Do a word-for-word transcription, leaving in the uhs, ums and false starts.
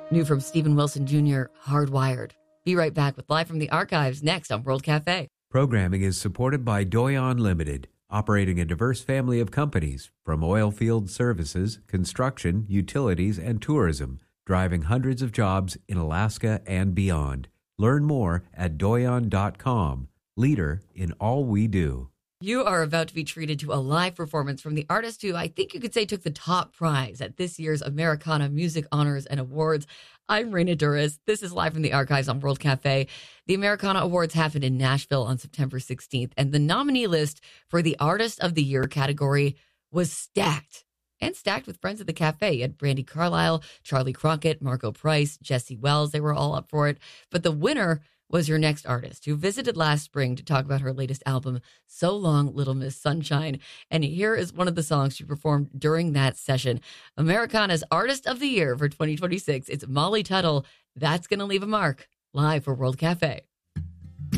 New from Stephen Wilson Junior, Hardwired. Be right back with Live from the Archives next on World Cafe. Programming is supported by Doyon Limited, operating a diverse family of companies from oil field services, construction, utilities, and tourism, driving hundreds of jobs in Alaska and beyond. Learn more at doyon dot com, leader in all we do. You are about to be treated to a live performance from the artist who I think you could say took the top prize at this year's Americana Music Honors and Awards. I'm Raina Duras. This is Live from the Archives on World Cafe. The Americana Awards happened in Nashville on September sixteenth, and the nominee list for the Artist of the Year category was stacked. And stacked with friends at the cafe. You had Brandi Carlile, Charlie Crockett, Margo Price, Jesse Wells. They were all up for it. But the winner was your next artist, who visited last spring to talk about her latest album, So Long, Little Miss Sunshine. And here is one of the songs she performed during that session. Americana's Artist of the Year for twenty twenty-six. It's Molly Tuttle. That's Gonna Leave a Mark. Live for World Cafe.